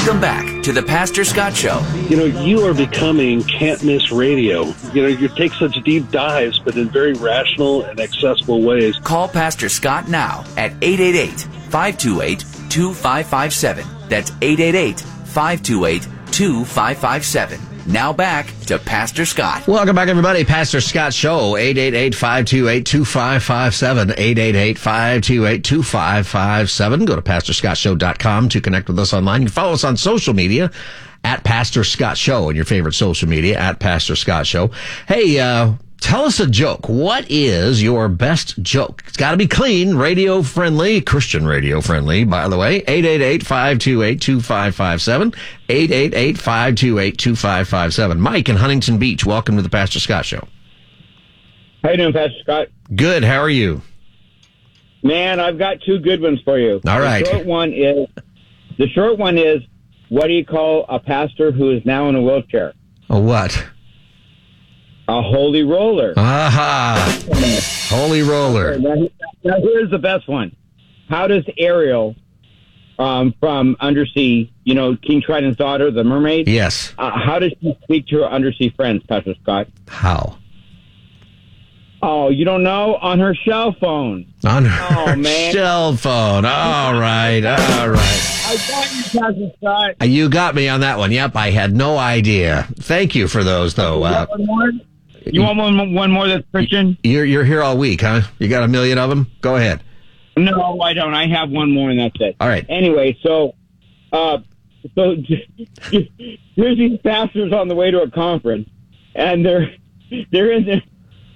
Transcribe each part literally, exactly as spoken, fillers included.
Welcome back to the Pastor Scott Show. You know, you are becoming can't miss radio. You know, you take such deep dives, but in very rational and accessible ways. Call Pastor Scott now at eight eight eight, five two eight, two five five seven. That's eight eight eight, five two eight, two five five seven. Now back to Pastor Scott. Welcome back, everybody. Pastor Scott Show, eight eight eight, five two eight, two five five seven, eight eight eight, five two eight, two five five seven. Go to pastor scott show dot com to connect with us online. You can follow us on social media at Pastor Scott Show and your favorite social media at Pastor Scott Show. Hey, uh, tell us a joke. What is your best joke? It's got to be clean, radio friendly, Christian radio friendly, by the way. eight eight eight, five two eight, two five five seven. eight eight eight, five two eight, two five five seven. Mike in Huntington Beach, welcome to the Pastor Scott Show. How you doing, Pastor Scott? Good. How are you? Man, I've got two good ones for you. All right. The short one is, the short one is, what do you call a pastor who is now in a wheelchair? A what? A holy roller. Aha. Holy roller. Now, now here's the best one. How does Ariel um, from Undersea, you know, King Triton's daughter, the mermaid? Yes. Uh, how does she speak to her undersea friends, Pastor Scott? How? Oh, you don't know? On her cell phone. On her oh, man. cell phone. All right. All right. I got you, Pastor Scott. You got me on that one. Yep, I had no idea. Thank you for those, though. You uh, want one more? You want one, one more that's Christian? You're you're here all week, huh? You got a million of them? Go ahead. No, I don't. I have one more, and that's it. All right. Anyway, so, uh, so here's these pastors on the way to a conference, and they're they're in there.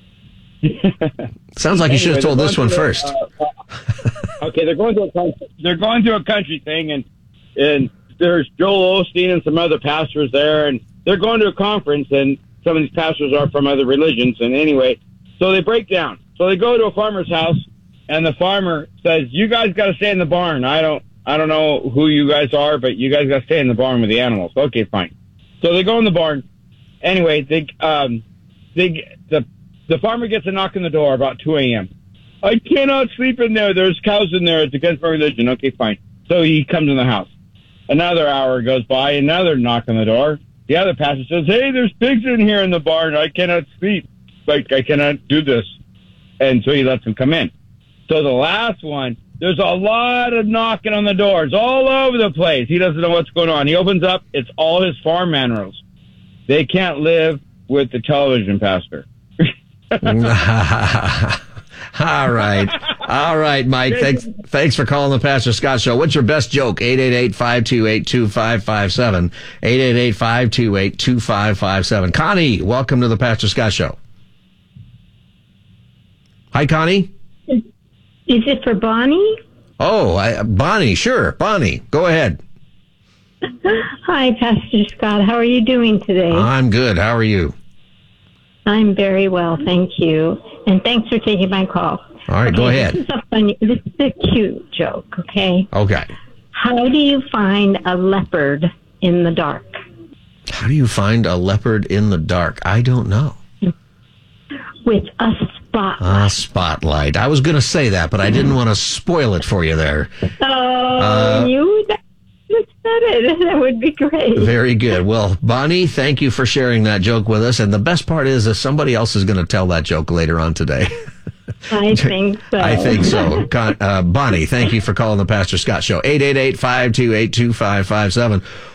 Sounds like you should have told this one to, first. Uh, uh, okay, they're going to a country, they're going to a country thing, and and there's Joel Osteen and some other pastors there, and they're going to a conference, and some of these pastors are from other religions, and anyway, so they break down. So they go to a farmer's house, and the farmer says, "You guys got to stay in the barn. I don't, I don't know who you guys are, but you guys got to stay in the barn with the animals." Okay, fine. So they go in the barn. Anyway, they, um, they, the the farmer gets a knock on the door about two a.m. "I cannot sleep in there. There's cows in there. It's against my religion." Okay, fine. So he comes in the house. Another hour goes by. Another knock on the door. The other pastor says, "Hey, there's pigs in here in the barn. I cannot sleep. Like, I cannot do this." And so he lets them come in. So the last one, there's a lot of knocking on the doors all over the place. He doesn't know what's going on. He opens up. It's all his farm animals. They can't live with the television pastor. All right. All right, Mike. Thanks thanks for calling the Pastor Scott Show. What's your best joke? eight eight eight, five two eight, two five five seven. eight eight eight, five two eight, two five five seven. Connie, welcome to the Pastor Scott Show. Hi, Connie. Is it for Bonnie? Oh, I, Bonnie, sure. Bonnie, go ahead. Hi, Pastor Scott. How are you doing today? I'm good. How are you? I'm very well, thank you. And thanks for taking my call. All right, okay, go ahead. This is a funny, this is a cute joke, okay? Okay. How do you find a leopard in the dark? How do you find a leopard in the dark? I don't know. With a spotlight. A spotlight. I was going to say that, but I didn't want to spoil it for you there. Oh, uh, you just said it. That would be great. Very good. Well, Bonnie, thank you for sharing that joke with us. And the best part is that somebody else is going to tell that joke later on today. I think so. I think so. Con- uh, Bonnie, thank you for calling the Pastor Scott Show. eight eight eight, five two eight, two five five seven.